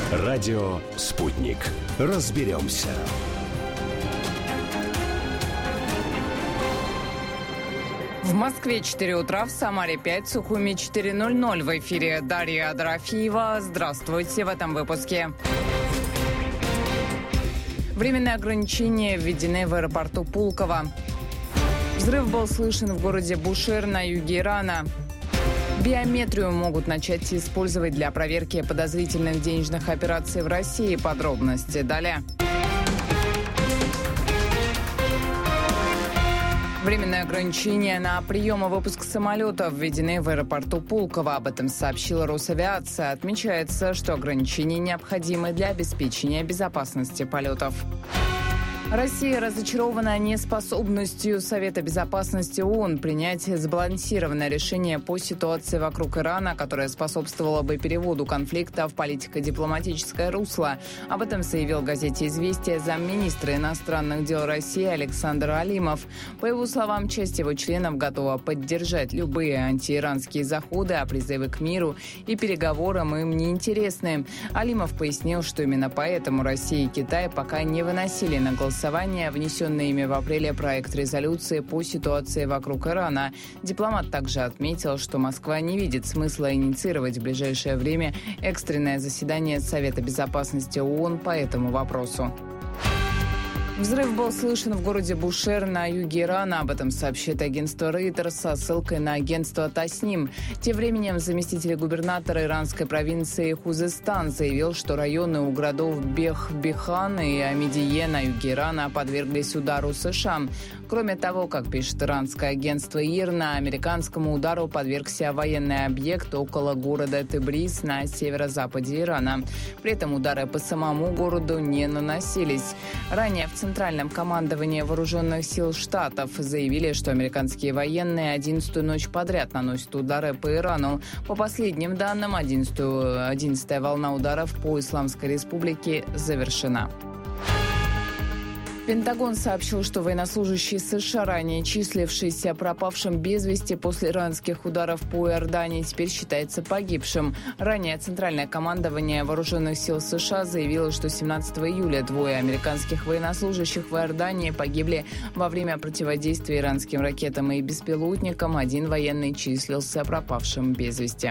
Радио «Спутник». Разберемся. В Москве 4 утра, в Самаре 5, в Сухуми 4:00. В эфире Дарья Дорофеева. Здравствуйте в этом выпуске. Временные ограничения введены в аэропорту Пулково. Взрыв был слышен в городе Бушер на юге Ирана. Биометрию могут начать использовать для проверки подозрительных денежных операций в России. Подробности далее. Временные ограничения на прием и выпуск самолетов введены в аэропорту Пулково. Об этом сообщила Росавиация. Отмечается, что ограничения необходимы для обеспечения безопасности полетов. Россия разочарована неспособностью Совета безопасности ООН принять сбалансированное решение по ситуации вокруг Ирана, которое способствовало бы переводу конфликта в политико-дипломатическое русло. Об этом заявил газете «Известия» замминистра иностранных дел России Александр Алимов. По его словам, часть его членов готова поддержать любые антииранские заходы, а призывы к миру и переговорам им не интересны. Алимов пояснил, что именно поэтому Россия и Китай пока не выносили на голосование внесенный ими в апреле проект резолюции по ситуации вокруг Ирана. Дипломат также отметил, что Москва не видит смысла инициировать в ближайшее время экстренное заседание Совета безопасности ООН по этому вопросу. Взрыв был слышен в городе Бушер на юге Ирана. Об этом сообщает агентство Reuters со ссылкой на агентство Тасним. Тем временем заместитель губернатора иранской провинции Хузестан заявил, что районы у городов Бех-Бихан и Амидие на юге Ирана подверглись удару США. Кроме того, как пишет иранское агентство ИРНА, американскому удару подвергся военный объект около города Тебриз на северо-западе Ирана. При этом удары по самому городу не наносились. Ранее в Центральном командовании вооруженных сил Штатов заявили, что американские военные 11-ю ночь подряд наносят удары по Ирану. По последним данным, 11-я волна ударов по Исламской Республике завершена. Пентагон сообщил, что военнослужащий США, ранее числившийся пропавшим без вести после иранских ударов по Иордании, теперь считается погибшим. Ранее Центральное командование вооруженных сил США заявило, что 17 июля двое американских военнослужащих в Иордании погибли во время противодействия иранским ракетам и беспилотникам. Один военный числился пропавшим без вести.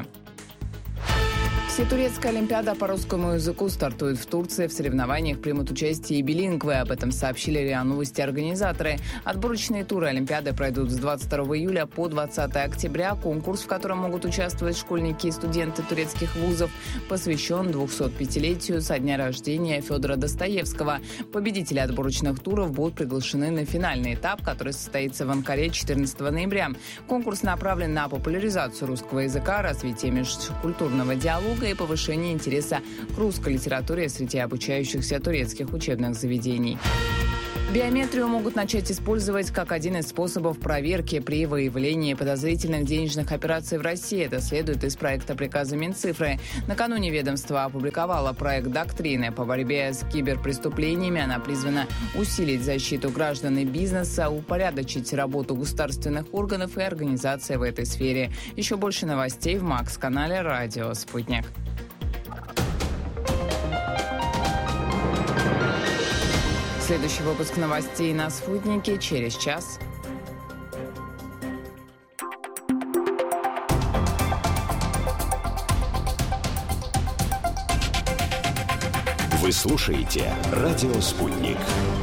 Всетурецкая олимпиада по русскому языку стартует в Турции. В соревнованиях примут участие и билингвы. Об этом сообщили РИА Новости организаторы. Отборочные туры олимпиады пройдут с 22 июля по 20 октября. Конкурс, в котором могут участвовать школьники и студенты турецких вузов, посвящен 205-летию со дня рождения Федора Достоевского. Победители отборочных туров будут приглашены на финальный этап, который состоится в Анкаре 14 ноября. Конкурс направлен на популяризацию русского языка, развитие межкультурного диалога и повышение интереса к русской литературе среди обучающихся турецких учебных заведений. Биометрию могут начать использовать как один из способов проверки при выявлении подозрительных денежных операций в России. Это следует из проекта приказа Минцифры. Накануне ведомство опубликовало проект доктрины по борьбе с киберпреступлениями. Она призвана усилить защиту граждан и бизнеса, упорядочить работу государственных органов и организаций в этой сфере. Еще больше новостей в МАКС-канале «Радио Спутник». Следующий выпуск новостей на «Спутнике» через час. Вы слушаете «Радио Спутник».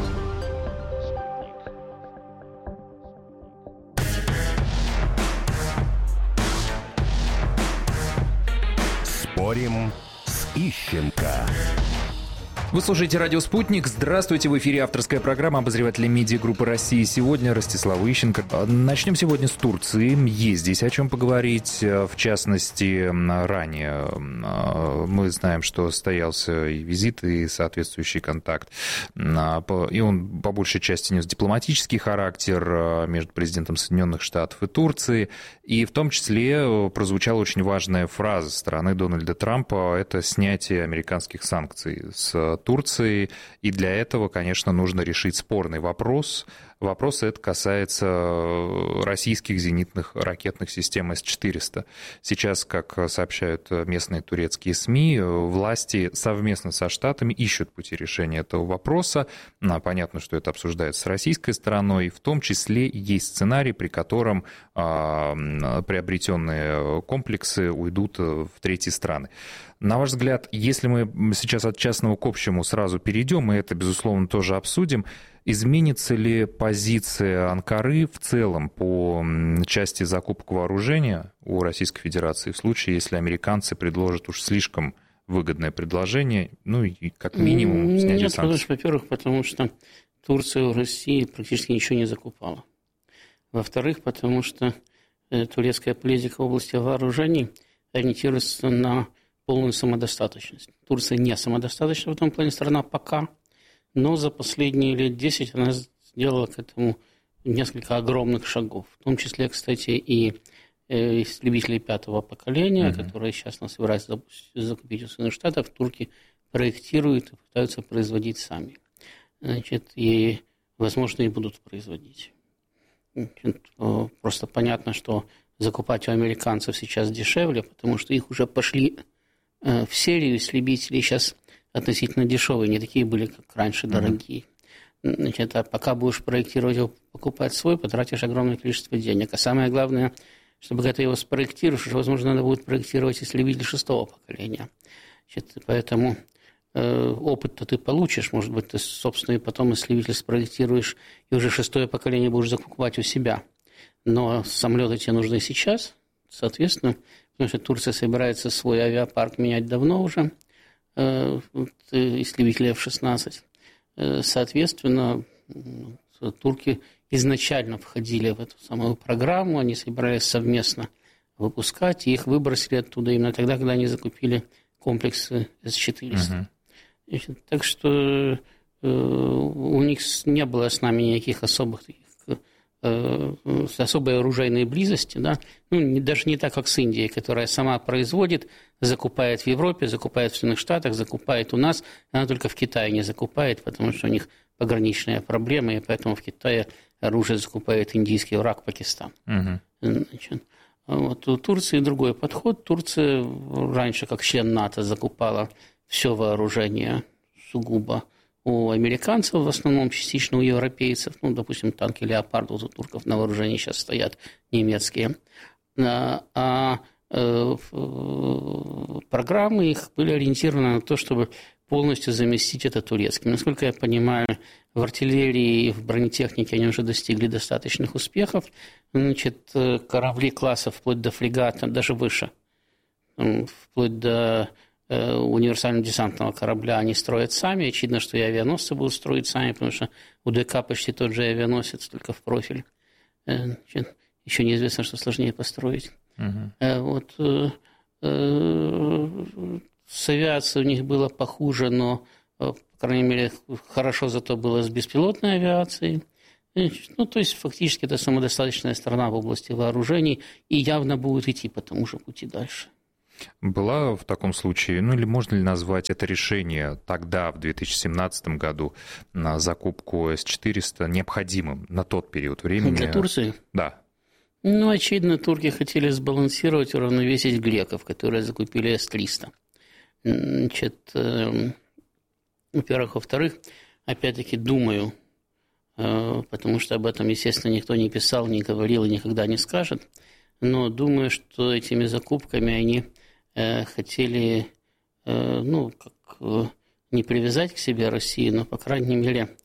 Спорим с Ищенко. Вы слушаете «Радио Спутник». Здравствуйте, в эфире авторская программа обозревателя медиагруппы «России сегодня» Ростислав Ищенко. Начнем сегодня с Турции. Есть здесь о чем поговорить. В частности, ранее мы знаем, что состоялся и визит, и соответствующий контакт. И он по большей части нес дипломатический характер между президентом Соединенных Штатов и Турции. И в том числе прозвучала очень важная фраза со стороны Дональда Трампа. Это снятие американских санкций с Турции, и для этого, конечно, нужно решить спорный вопрос. Вопрос этот касается российских зенитных ракетных систем С-400. Сейчас, как сообщают местные турецкие СМИ, власти совместно со Штатами ищут пути решения этого вопроса. Понятно, что это обсуждается с российской стороной. В том числе есть сценарий, при котором приобретенные комплексы уйдут в третьи страны. На ваш взгляд, если мы сейчас от частного к общему сразу перейдем, и это, безусловно, тоже обсудим, изменится ли позиция Анкары в целом по части закупок вооружения у Российской Федерации в случае, если американцы предложат уж слишком выгодное предложение, ну и как минимум снятие санкций? Нет, во-первых, потому что Турция у России практически ничего не закупала. Во-вторых, потому что турецкая политика в области вооружений ориентируется на полную самодостаточность. Турция не самодостаточна в этом плане страна пока, но за последние лет 10 она сделала к этому несколько огромных шагов. В том числе, кстати, и истребители пятого поколения, которые сейчас нас собираются закупить у Соединенных Штатов, турки проектируют и пытаются производить сами. Значит, и, возможно, и будут производить. Просто понятно, что закупать у американцев сейчас дешевле, потому что их уже пошли в серию истребителей, сейчас относительно дешевые, не такие были, как раньше, дорогие. Значит, а пока будешь проектировать его, покупать свой, потратишь огромное количество денег. А самое главное, чтобы когда ты его спроектируешь, уже, возможно, надо будет проектировать истребитель шестого поколения. Значит, поэтому опыт-то ты получишь, может быть, ты собственный потом истребитель спроектируешь, и уже шестое поколение будешь закупать у себя. Но самолеты тебе нужны сейчас, соответственно, потому что Турция собирается свой авиапарк менять давно уже, истребители F-16. Соответственно, турки изначально входили в эту самую программу, они собирались совместно выпускать, и их выбросили оттуда именно тогда, когда они закупили комплексы С-400. Так что у них не было с нами никаких особой оружейной близости, да? Ну, даже не так, как с Индией, которая сама производит, закупает в Европе, закупает в Соединенных Штатах, закупает у нас, она только в Китае не закупает, потому что у них пограничная проблема, и поэтому в Китае оружие закупает индийский враг Пакистан. Значит, вот у Турции другой подход. Турция раньше, как член НАТО, закупала все вооружение сугубо у американцев, в основном частично у европейцев, ну, допустим, танки «Леопард» у турков на вооружении сейчас стоят немецкие, программы их были ориентированы на то, чтобы полностью заместить это турецким. Насколько я понимаю, в артиллерии и в бронетехнике они уже достигли достаточных успехов. Значит, корабли класса вплоть до фрегата, даже выше, вплоть до универсального десантного корабля они строят сами. Очевидно, что и авианосцы будут строить сами, потому что у ДК почти тот же авианосец, только в профиль. Значит, еще неизвестно, что сложнее построить. Вот, с авиацией у них было похуже, но, по крайней мере, хорошо зато было с беспилотной авиацией. Ну, то есть, фактически, это самодостаточная страна в области вооружений и явно будет идти по тому же пути дальше. Была в таком случае, ну или можно ли назвать это решение тогда, в 2017 году, на закупку С-400 необходимым на тот период времени? Для Турции? Да. Ну, очевидно, турки хотели сбалансировать, уравновесить греков, которые закупили С-300. Значит, во-первых. Во-вторых, опять-таки, думаю, потому что об этом, естественно, никто не писал, не говорил и никогда не скажет, но думаю, что этими закупками они хотели, ну, как не привязать к себе Россию, но, по крайней мере,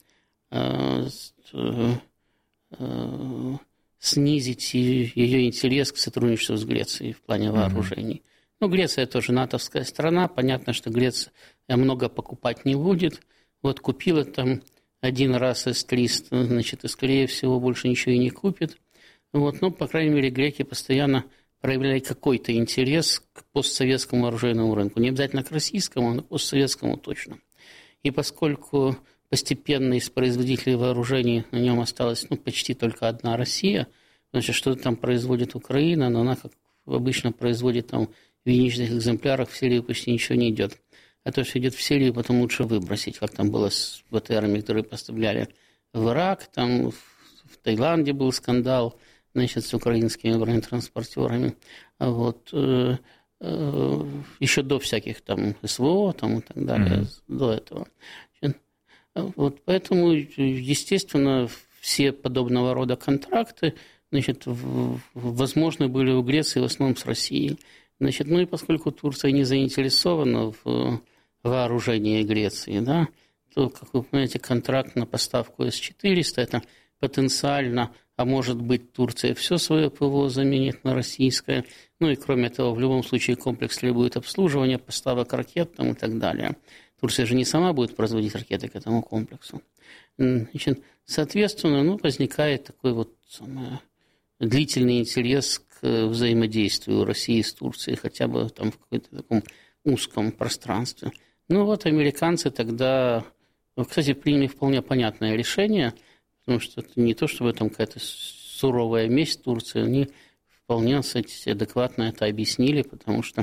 снизить ее интерес к сотрудничеству с Грецией в плане вооружений. Ну, Греция тоже натовская страна, понятно, что Греция много покупать не будет. Вот купила там один раз С-300, значит, и, скорее всего, больше ничего и не купит. Вот, ну, по крайней мере, греки постоянно проявляли какой-то интерес к постсоветскому оружейному рынку. Не обязательно к российскому, но к постсоветскому точно. И поскольку постепенно из производителей вооружений на нем осталась почти только одна Россия, значит, что-то там производит Украина, но она, как обычно, производит там в единичных экземплярах, в серии почти ничего не идет. а то, что идет в Сирию, потом лучше выбросить, как там было с БТРами, которые поставляли в Ирак, там в Таиланде был скандал, значит, с украинскими бронетранспортерами. Вот. Еще до всяких там СВО там, и так далее, до этого. Вот, поэтому, естественно, все подобного рода контракты, значит, возможны были у Греции в основном с Россией. Значит, ну и поскольку Турция не заинтересована в вооружении Греции, да, то, как вы понимаете, контракт на поставку С-400 – это потенциально, а может быть, Турция все свое ПВО заменит на российское. Ну и кроме того, в любом случае комплекс требует обслуживания, поставок ракет там, и так далее. Турция же не сама будет производить ракеты к этому комплексу. Значит, соответственно, возникает такой вот длительный интерес к взаимодействию России с Турцией, хотя бы там в каком-то таком узком пространстве. Ну вот американцы тогда, кстати, приняли вполне понятное решение, потому что это не то, чтобы там какая-то суровая месть Турции, они вполне, кстати, адекватно это объяснили, потому что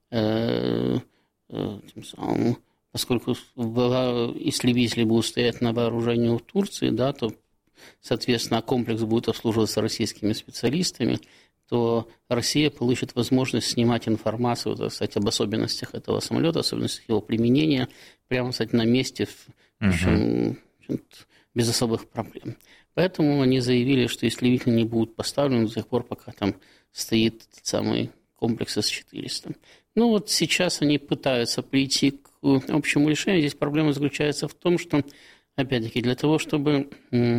тем самым, поскольку истребители будут стоять на вооружении у Турции, да, то, соответственно, комплекс будет обслуживаться российскими специалистами, то Россия получит возможность снимать информацию, так сказать, об особенностях этого самолета, особенностях его применения, прямо, кстати, на месте, причем без особых проблем. Поэтому они заявили, что истребители не будут поставлены до тех пор, пока там стоит этот самый комплекс С-400. Ну вот сейчас они пытаются прийти к общему решению. Здесь проблема заключается в том, что, опять-таки, для того, чтобы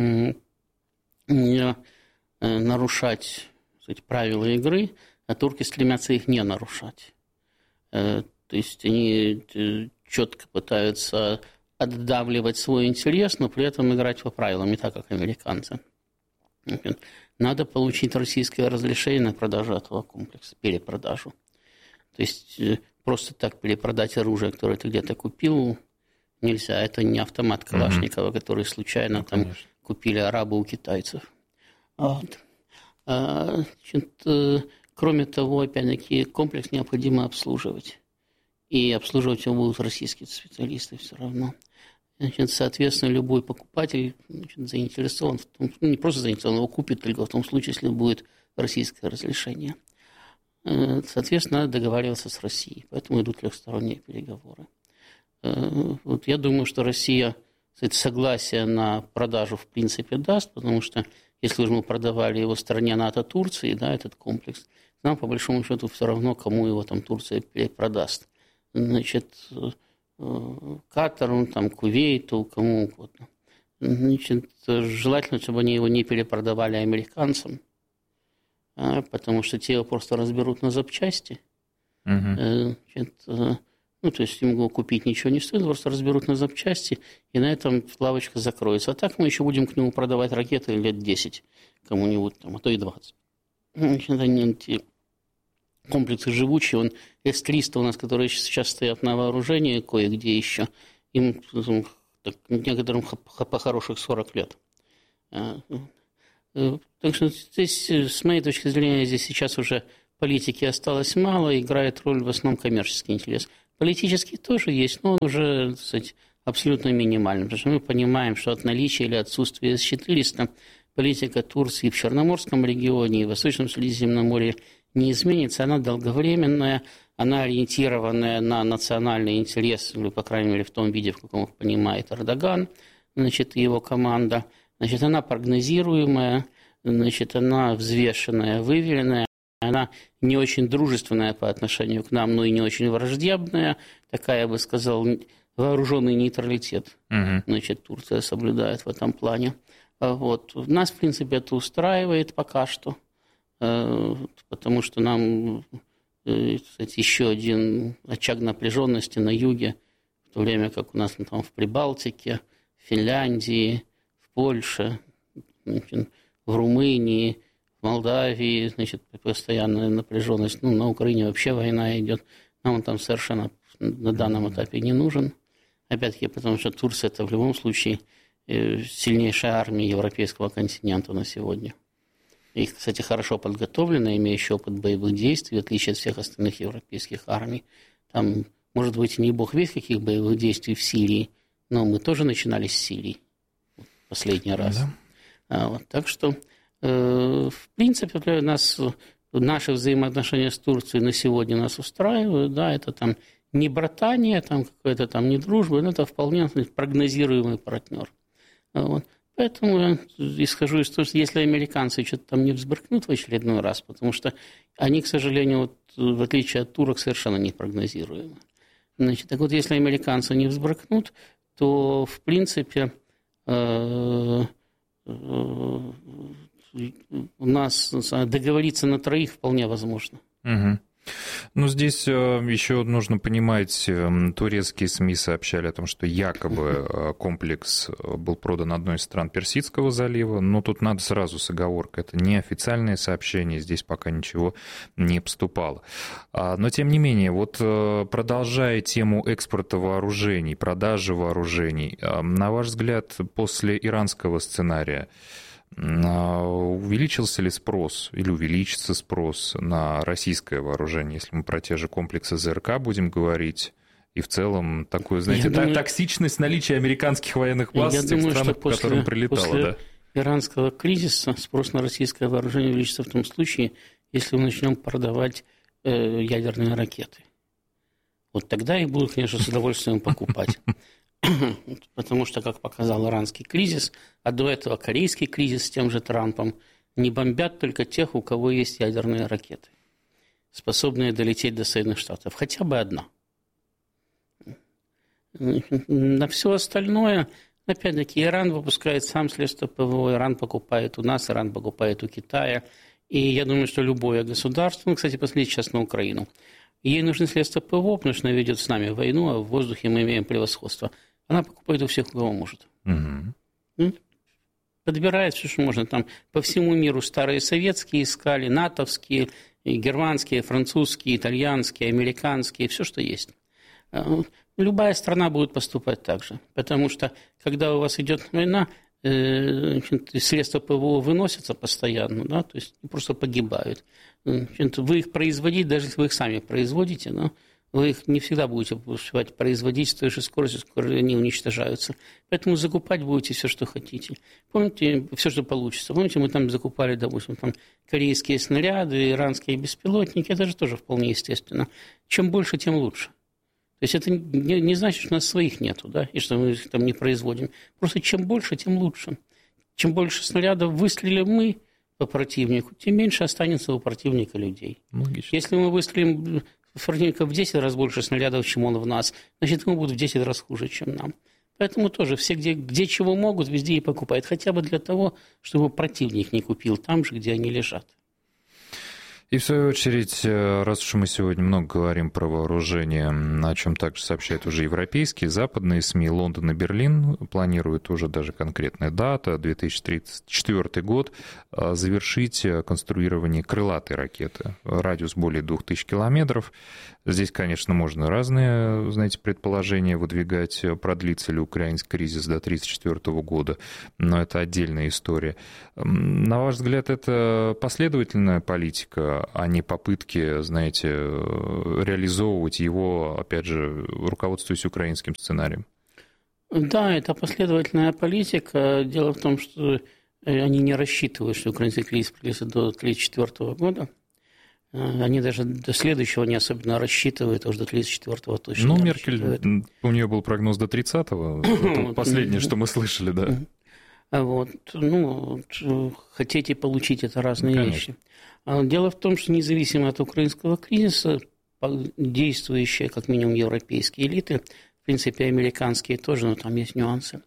не нарушать, сказать, правила игры, а турки стремятся их не нарушать. То есть они четко пытаются отдавливать свой интерес, но при этом играть по правилам, не так, как американцы. Надо получить российское разрешение на продажу этого комплекса, перепродажу. То есть просто так перепродать оружие, которое ты где-то купил, нельзя. Это не автомат Калашникова, который случайно там купили арабы у китайцев. Вот. Значит, кроме того, опять-таки, комплекс необходимо обслуживать. И обслуживать его будут российские специалисты все равно. Значит, соответственно, любой покупатель, значит, заинтересован в том, не просто заинтересован, его купит только в том случае, если будет российское разрешение. Соответственно, надо договариваться с Россией, поэтому идут трехсторонние переговоры. Вот я думаю, что Россия, кстати, согласие на продажу в принципе даст, потому что если уж мы продавали его стране НАТО Турции, да, этот комплекс, нам по большому счету все равно, кому его там Турция перепродаст. Значит, Катару, там, Кувейту, кому угодно. Значит, желательно, чтобы они его не перепродавали американцам, потому что те его просто разберут на запчасти. Значит, ну, то есть им его купить ничего не стоит, просто разберут на запчасти, и на этом лавочка закроется. А так мы еще будем к нему продавать ракеты лет 10 кому-нибудь, там, а то и 20. Значит, они эти комплексы живучие, он С-300 у нас, которые сейчас стоят на вооружении кое-где еще, им так, некоторым по хороших 40 лет. Так что здесь, с моей точки зрения, здесь сейчас уже политики осталось мало, играет роль в основном коммерческий интерес. Политический тоже есть, но он уже, так сказать, абсолютно минимальный, потому что мы понимаем, что от наличия или отсутствия С-400 политика Турции в Черноморском регионе и в Восточном Средиземном море не изменится, она долговременная, она ориентированная на национальный интерес, или, по крайней мере, в том виде, в каком их понимает Эрдоган, значит, и его команда. Значит, она прогнозируемая, значит, она взвешенная, выверенная, она не очень дружественная по отношению к нам, но и не очень враждебная, такая, я бы сказал, вооруженный нейтралитет, значит, Турция соблюдает в этом плане. Вот. Нас, в принципе, это устраивает пока что, потому что нам, кстати, еще один очаг напряженности на юге, в то время как у нас там в Прибалтике, в Финляндии, в Польше, значит, в Румынии, в Молдавии, значит, постоянная напряженность. Ну, на Украине вообще война идет. Нам он там совершенно на данном этапе не нужен. Опять-таки, потому что Турция – это в любом случае сильнейшая армия европейского континента на сегодня. И, кстати, хорошо подготовленная, имеющая опыт боевых действий, в отличие от всех остальных европейских армий. Там может быть, не бог весть каких боевых действий в Сирии, но мы тоже начинали с Сирии последний раз. Да. Так что, в принципе, наши взаимоотношения с Турцией на сегодня нас устраивают. Да, это там не братание, там какая-то там не дружба, но это вполне прогнозируемый партнер. Поэтому я исхожу из того, что если американцы что-то там не взбрыкнут в очередной раз, потому что они, к сожалению, в отличие от турок, совершенно непрогнозируемы. Значит, так вот, если американцы не взбрыкнут, то, в принципе, у нас договориться на троих вполне возможно. Угу. Ну, здесь еще нужно понимать, турецкие СМИ сообщали о том, что якобы комплекс был продан одной из стран Персидского залива, но тут надо сразу с оговоркой, это неофициальное сообщение, здесь пока ничего не поступало. Но, тем не менее, вот продолжая тему экспорта вооружений, продажи вооружений, на ваш взгляд, после иранского сценария, увеличился ли спрос или увеличится спрос на российское вооружение, если мы про те же комплексы ЗРК будем говорить, и в целом такую, знаете, токсичность наличия американских военных баз в тех странах, по которым прилетало? После иранского кризиса спрос на российское вооружение увеличится в том случае, если мы начнем продавать ядерные ракеты. Вот тогда их будут, конечно, с удовольствием покупать. Потому что, как показал иранский кризис, а до этого корейский кризис с тем же Трампом, не бомбят только тех, у кого есть ядерные ракеты, способные долететь до Соединенных Штатов. Хотя бы одна. На все остальное, опять-таки, Иран выпускает сам средства ПВО, Иран покупает у нас, Иран покупает у Китая. И я думаю, что любое государство, кстати, посмотрите сейчас на Украину, ей нужны средства ПВО, потому что она ведет с нами войну, а в воздухе мы имеем превосходство. Она покупает у всех, у кого может. Угу. Подбирает все, что можно. Там по всему миру старые советские искали, натовские, германские, французские, итальянские, американские, все, что есть. Любая страна будет поступать так же. Потому что, когда у вас идет война, средства ПВО выносятся постоянно, да, то есть просто погибают. Вы их производите, даже если вы их сами производите, но вы их не всегда будете успевать производить с той же скоростью, с которой они уничтожаются. Поэтому закупать будете все, что хотите. Помните, все, что получится. Помните, мы там закупали, допустим, там корейские снаряды, иранские беспилотники. Это же тоже вполне естественно. Чем больше, тем лучше. То есть это не значит, что у нас своих нету, да, и что мы их там не производим. Просто чем больше, тем лучше. Чем больше снарядов выстрелим мы по противнику, тем меньше останется у противника людей. Логично. Если мы выстрелим противника в 10 раз больше снарядов, чем он в нас, значит, ему будет в 10 раз хуже, чем нам. Поэтому тоже все, где чего могут, везде и покупают. Хотя бы для того, чтобы противник не купил там же, где они лежат. И в свою очередь, раз уж мы сегодня много говорим про вооружение, о чем также сообщают уже европейские, западные СМИ, Лондон и Берлин планируют уже даже конкретная дата, 2034 год, завершить конструирование крылатой ракеты. Радиус более 2000 километров. Здесь, конечно, можно разные, знаете, предположения выдвигать, продлится ли украинский кризис до 1934 года, но это отдельная история. На ваш взгляд, это последовательная политика, а не попытки, знаете, реализовывать его, опять же, руководствуясь украинским сценарием? Да, это последовательная политика. Дело в том, что они не рассчитывают, что украинский кризис продлится до 1934 года. Они даже до следующего не особенно рассчитывают, а уже до 34-го точно. Ну, Меркель, у нее был прогноз до 30-го. Это последнее, что мы слышали, да. Вот. Ну, хотеть и получить – это разные вещи. Дело в том, что независимо от украинского кризиса, действующие, как минимум, европейские элиты, в принципе, американские тоже, но там есть нюансы,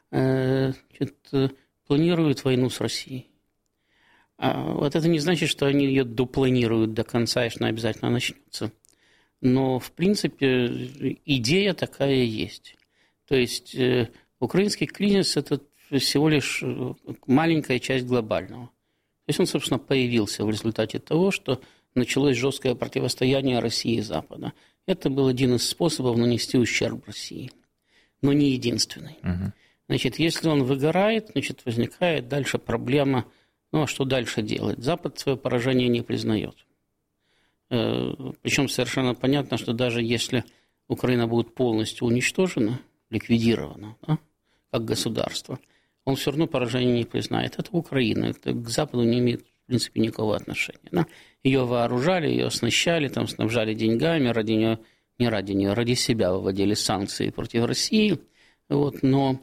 планируют войну с Россией. Вот это не значит, что они ее допланируют до конца, и что она обязательно начнется. Но, в принципе, идея такая есть. То есть, украинский кризис – это всего лишь маленькая часть глобального. То есть, он, собственно, появился в результате того, что началось жесткое противостояние России и Запада. Это был один из способов нанести ущерб России, но не единственный. Значит, если он выгорает, значит, возникает дальше проблема. Ну, а что дальше делать? Запад свое поражение не признает. Причем совершенно понятно, что даже если Украина будет полностью уничтожена, ликвидирована, да, как государство, он все равно поражение не признает. Это Украина, это к Западу не имеет, в принципе, никакого отношения. Да. Ее вооружали, ее оснащали, там, снабжали деньгами, ради нее, не ради нее, ради себя выводили санкции против России. Вот, но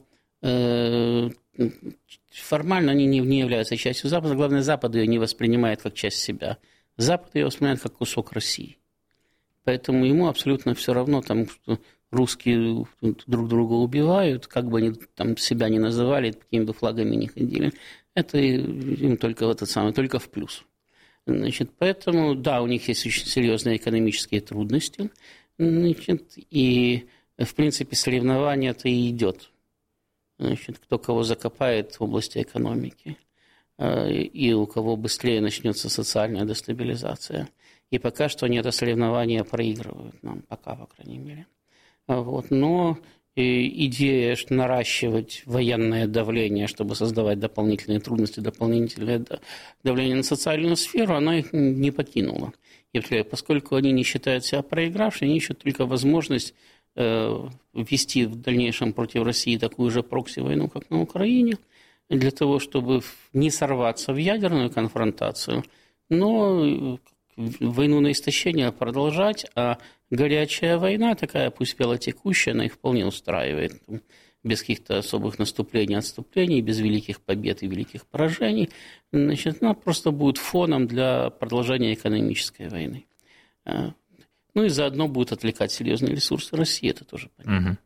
формально они не являются частью Запада. Главное, Запад ее не воспринимает как часть себя. Запад ее воспринимает как кусок России. Поэтому ему абсолютно все равно, там, что русские друг друга убивают, как бы они там себя не называли, какими бы флагами ни ходили, это им только только в плюс. Значит, поэтому, да, у них есть очень серьезные экономические трудности, значит, и, в принципе, соревнование-то и идет. Значит, кто кого закопает в области экономики, и у кого быстрее начнется социальная дестабилизация. И пока что они это соревнование проигрывают нам, пока, по крайней мере. Вот. Но идея наращивать военное давление, чтобы создавать дополнительные трудности, дополнительное давление на социальную сферу, она их не покинула. И поскольку они не считают себя проигравшими, они ищут только возможность ввести в дальнейшем против России такую же прокси-войну, как на Украине, для того, чтобы не сорваться в ядерную конфронтацию, но войну на истощение продолжать, а горячая война, такая пусть вялотекущая, она их вполне устраивает, без каких-то особых наступлений, отступлений, без великих побед и великих поражений, значит, она просто будет фоном для продолжения экономической войны. Ну и заодно будет отвлекать серьезные ресурсы России, это тоже понятно.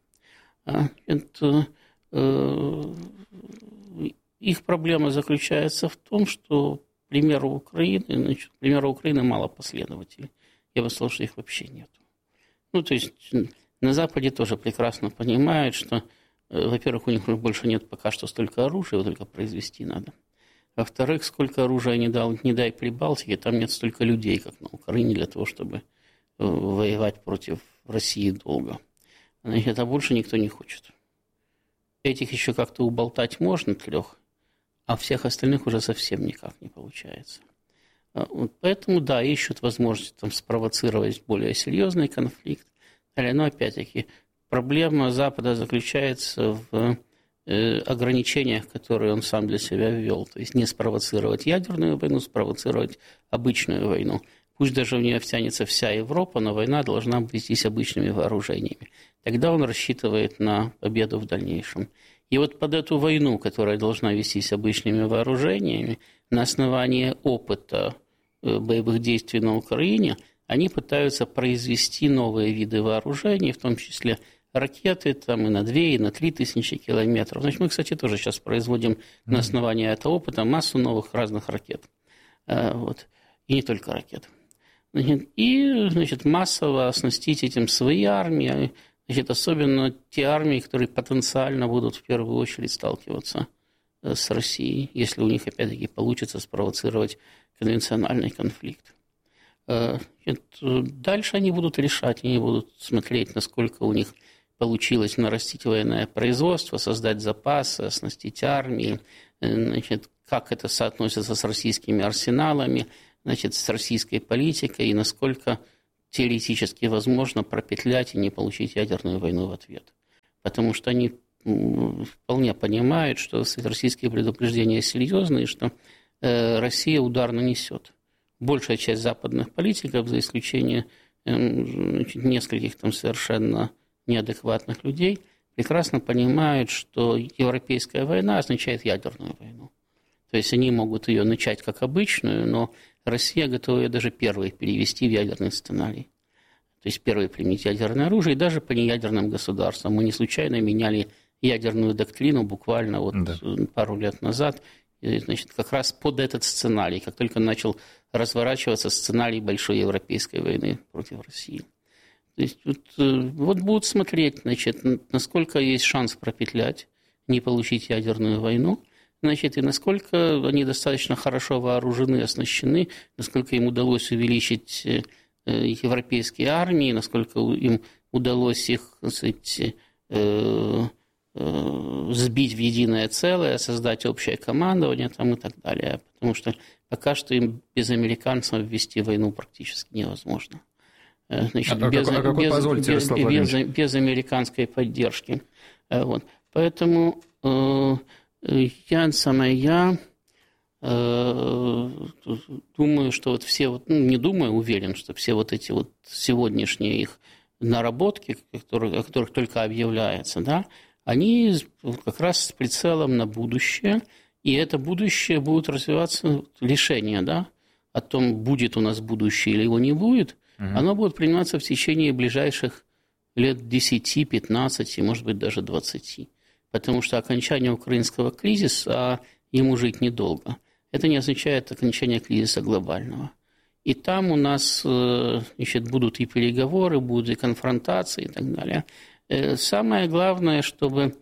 Их проблема заключается в том, что, к примеру Украины мало последователей. Я бы сказал, что их вообще нет. Ну, то есть на Западе тоже прекрасно понимают, что, во-первых, у них больше нет пока что столько оружия, его только произвести надо. Во-вторых, сколько оружия не дай Прибалтике, там нет столько людей, как на Украине, для того, чтобы воевать против России долго. Значит, а больше никто не хочет. Этих еще как-то уболтать можно, 3, а всех остальных уже совсем никак не получается. Поэтому, да, ищут возможность там спровоцировать более серьезный конфликт. Но, опять-таки, проблема Запада заключается в ограничениях, которые он сам для себя ввел. То есть не спровоцировать ядерную войну, спровоцировать обычную войну. Пусть даже в нее втянется вся Европа, но война должна вестись обычными вооружениями. Тогда он рассчитывает на победу в дальнейшем. И вот под эту войну, которая должна вестись обычными вооружениями, на основании опыта боевых действий на Украине, они пытаются произвести новые виды вооружений, в том числе ракеты там, и на 2, и на 3 тысячи километров. Значит, мы, кстати, тоже сейчас производим на основании этого опыта массу новых разных ракет. Вот. И не только ракет. Значит, массово оснастить этим свои армии, значит, особенно те армии, которые потенциально будут в первую очередь сталкиваться с Россией, если у них, опять-таки, получится спровоцировать конвенциональный конфликт. Дальше они будут решать, они будут смотреть, насколько у них получилось нарастить военное производство, создать запасы, оснастить армии, значит, как это соотносится с российскими арсеналами, значит, с российской политикой, и насколько теоретически возможно пропетлять и не получить ядерную войну в ответ. Потому что они вполне понимают, что российские предупреждения серьезные, что Россия удар нанесет. Большая часть западных политиков, за исключением нескольких там совершенно неадекватных людей, прекрасно понимают, что европейская война означает ядерную войну. То есть они могут ее начать как обычную, но Россия готова ее даже первой перевести в ядерный сценарий. То есть первой применить ядерное оружие, и даже по неядерным государствам. Мы не случайно меняли ядерную доктрину буквально пару лет назад, и, значит, как раз под этот сценарий, как только начал разворачиваться сценарий большой европейской войны против России. То есть вот будут смотреть, значит, насколько есть шанс пропетлять, не получить ядерную войну, значит, и насколько они достаточно хорошо вооружены, оснащены, насколько им удалось увеличить европейские армии, насколько им удалось их, так сказать, сбить в единое целое, создать общее командование там, и так далее. Потому что пока что им без американцев ввести войну практически невозможно. Значит, без американской поддержки. Вот. Поэтому я думаю, что вот все, не думаю, уверен, что все вот эти вот сегодняшние их наработки, о которых только объявляется, да, они как раз с прицелом на будущее, и это будущее будет развиваться, решение, да, о том, будет у нас будущее или его не будет, оно будет приниматься в течение ближайших лет 10, 15, может быть, даже 20. Потому что окончание украинского кризиса, ему жить недолго. Это не означает окончание кризиса глобального. И там у нас, значит, будут и переговоры, будут и конфронтации и так далее. Самое главное, чтобы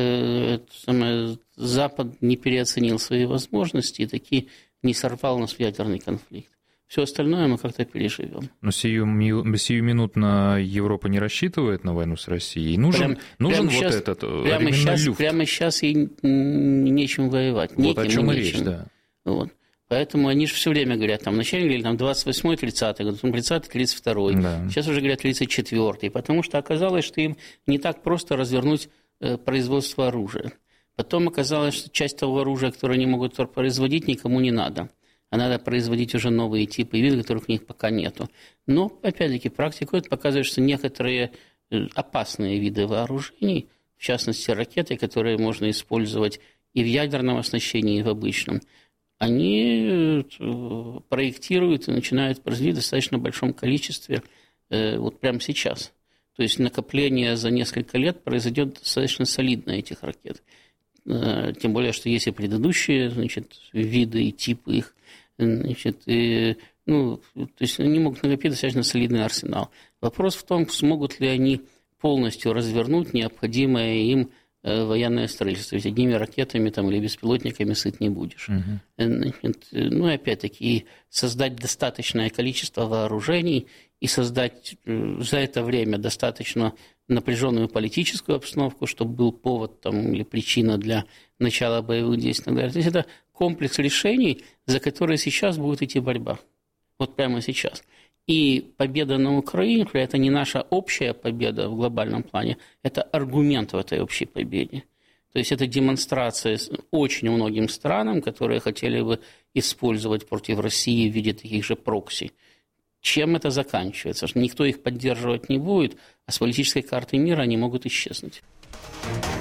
Запад не переоценил свои возможности и таки не сорвал нас в ядерный конфликт. Все остальное мы как-то переживем. Но сиюминутно Европа не рассчитывает на войну с Россией. Нужен вот сейчас, этот люфт. Прямо сейчас ей нечем воевать. Вот о чем и речь, да. Вот. Поэтому они же все время говорят, там, вначале говорили, там, 28-й, 30-й год, потом 30-й, 32-й. Да. Сейчас уже говорят 34-й, потому что оказалось, что им не так просто развернуть производство оружия. Потом оказалось, что часть того оружия, которое они могут производить, никому не надо. А надо производить уже новые типы и виды, которых у них пока нету. Но, опять-таки, практика показывает, что некоторые опасные виды вооружений, в частности, ракеты, которые можно использовать и в ядерном оснащении, и в обычном, они проектируют и начинают производить в достаточно большом количестве вот прямо сейчас. То есть накопление за несколько лет произойдет достаточно солидно этих ракет. Тем более, что есть и предыдущие, значит, виды и типы их. Значит, то есть они могут накопить достаточно солидный арсенал. Вопрос в том, смогут ли они полностью развернуть необходимое им военное строительство. Ведь одними ракетами там, или беспилотниками сыт не будешь. Значит, и опять-таки создать достаточное количество вооружений и создать за это время достаточно напряженную политическую обстановку, чтобы был повод там, или причина для начала боевых действий и так далее. То есть это комплекс решений, за которые сейчас будет идти борьба. Вот прямо сейчас. И победа на Украине – это не наша общая победа в глобальном плане, это аргумент в этой общей победе. То есть это демонстрация очень многим странам, которые хотели бы использовать против России в виде таких же прокси. Чем это заканчивается? Что никто их поддерживать не будет, а с политической карты мира они могут исчезнуть.